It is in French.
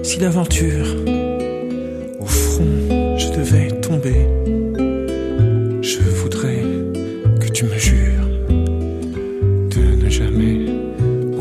si l'aventure, au front, je devais tomber, je voudrais que tu me